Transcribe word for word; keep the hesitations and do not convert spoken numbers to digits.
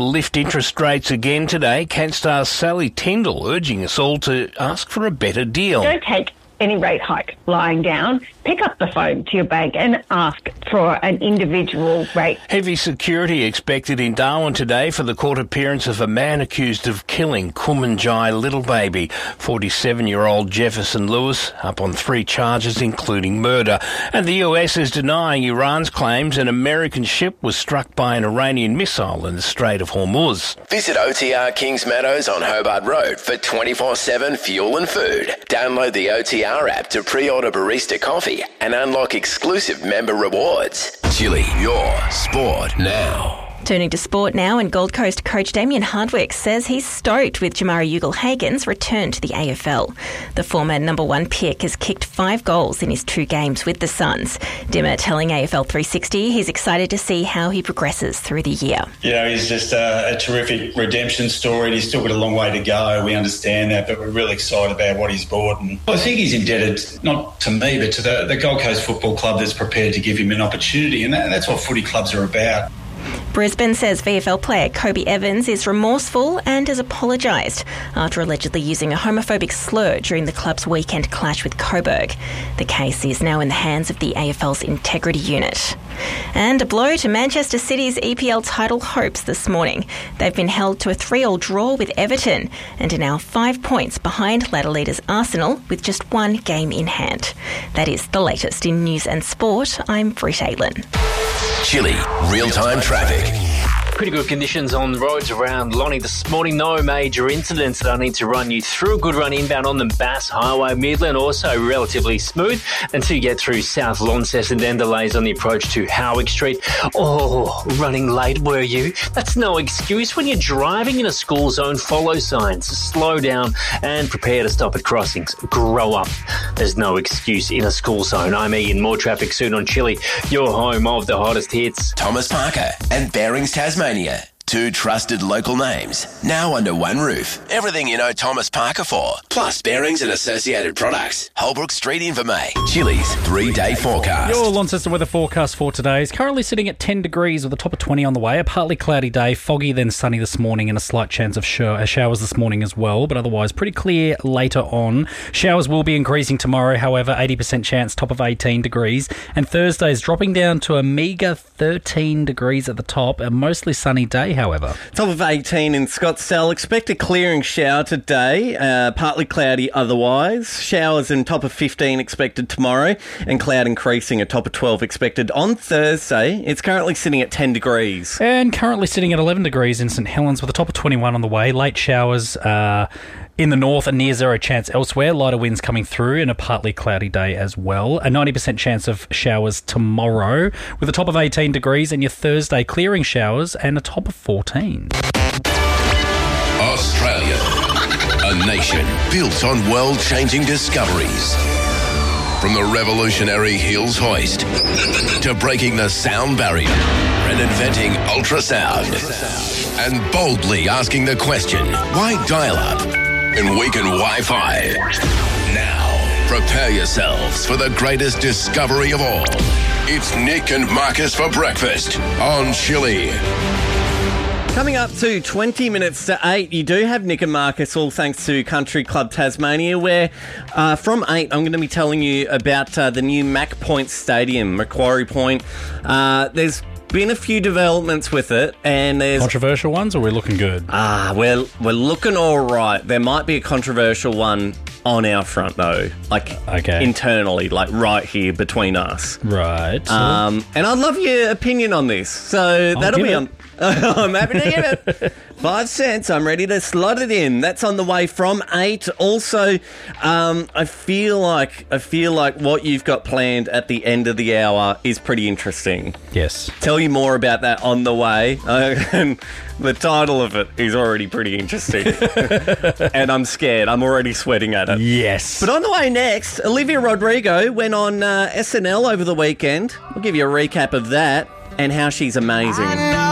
Lift interest rates again today. CanStar's Sally Tyndall urging us all to ask for a better deal. Don't take any rate hike lying down. Pick up the phone to your bank and ask for an individual rate. Heavy security expected in Darwin today for the court appearance of a man accused of killing Kumanjai little baby. forty-seven-year-old Jefferson Lewis up on three charges, including murder. And the U S is denying Iran's claims an American ship was struck by an Iranian missile in the Strait of Hormuz. Visit O T R Kings Meadows on Hobart Road for twenty-four seven fuel and food. Download the O T R app to pre-order barista coffee and unlock exclusive member rewards. Chili, your sport now. Turning to sport now, and Gold Coast coach Damien Hardwick says he's stoked with Jamari Ugle-Hagen's return to the A F L. The former number one pick has kicked five goals in his two games with the Suns. Dimmer telling A F L three sixty he's excited to see how he progresses through the year. You know, he's just a, a terrific redemption story, and he's still got a long way to go. We understand that, but we're really excited about what he's brought. And I think he's indebted, not to me, but to the, the Gold Coast Football Club that's prepared to give him an opportunity, and that, that's what footy clubs are about. Brisbane says V F L player Kobe Evans is remorseful and has apologised after allegedly using a homophobic slur during the club's weekend clash with Coburg. The case is now in the hands of the A F L's Integrity Unit. And a blow to Manchester City's E P L title hopes this morning. They've been held to a three-all draw with Everton and are now five points behind ladder leaders Arsenal with just one game in hand. That is the latest in news and sport. I'm Britt Aylin. Chili, real-time traffic. Pretty good conditions on the roads around Lonnie this morning. No major incidents that I need to run you through. Good run inbound on the Bass Highway, Midland, also relatively smooth until you get through South Launceston, then delays on the approach to Howick Street. Oh, running late were you? That's no excuse. When you're driving in a school zone, follow signs, slow down and prepare to stop at crossings. Grow up. There's no excuse in a school zone. I'm Ian. More traffic soon on Chili, your home of the hottest hits. Thomas Parker and Bearings Tasmania. Two trusted local names, now under one roof. Everything you know Thomas Parker for, plus Bearings and associated products. Holbrook Street Invermay. Chili's three-day forecast. Your Launceston weather forecast for today is currently sitting at ten degrees with a top of twenty on the way. A partly cloudy day, foggy then sunny this morning, and a slight chance of shower, showers this morning as well, but otherwise pretty clear later on. Showers will be increasing tomorrow, however, eighty percent chance, top of eighteen degrees. And Thursday is dropping down to a meagre thirteen degrees at the top, a mostly sunny day, however. Top of eighteen in Scottsdale. Expect a clearing shower today, uh, partly cloudy otherwise. Showers and top of fifteen expected tomorrow, and cloud increasing, a top of twelve expected on Thursday. It's currently sitting at ten degrees. And currently sitting at eleven degrees in St Helens with a top of twenty-one on the way. Late showers uh, in the north, a near zero chance elsewhere. Lighter winds coming through and a partly cloudy day as well. A ninety percent chance of showers tomorrow with a top of eighteen degrees, and your Thursday clearing showers and a top of fourteen. Australia, a nation built on world-changing discoveries. From the revolutionary Hills hoist to breaking the sound barrier and inventing ultrasound, and boldly asking the question, why dial-up and weaken Wi-Fi? Now, prepare yourselves for the greatest discovery of all. It's Nick and Marcus for breakfast on Chili. Coming up to twenty minutes to eight, you do have Nick and Marcus, all thanks to Country Club Tasmania, where uh, from eight, I'm going to be telling you about uh, the new Mac Point Stadium, Macquarie Point. Uh, there's been a few developments with it, and there's... Controversial ones, or we're looking good? Ah, we're, we're looking all right. There might be a controversial one on our front, though. Like, okay. Internally, like right here between us. Right. Um, and I'd love your opinion on this. So I'll that'll be it. on... I'm happy to give it. Five cents. I'm ready to slot it in. That's on the way from eight. Also, um, I feel like I feel like what you've got planned at the end of the hour is pretty interesting. Yes. Tell you more about that on the way. Uh, and the title of it is already pretty interesting. And I'm scared. I'm already sweating at it. Yes. But on the way next, Olivia Rodrigo went on uh, S N L over the weekend. We'll give you a recap of that and how she's amazing.